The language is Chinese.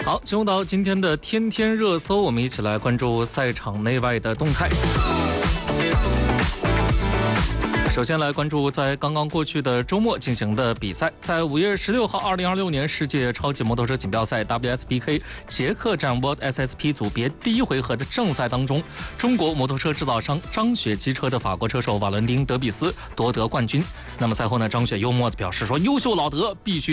好，进入到今天的天天热搜，我们一起来关注赛场内外的动态。首先来关注在刚刚过去的周末进行的比赛，在5月16号2026年世界超级摩托车锦标赛 WSBK 捷克站 World SSP 组别第一回合的正赛当中，中国摩托车制造商张雪机车的法国车手瓦伦丁·德比斯夺得冠军。那么赛后呢，张雪幽默地表示说：“优秀老德必须